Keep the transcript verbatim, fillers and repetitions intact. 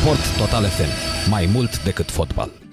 Sport Total F M. Mai mult decât fotbal.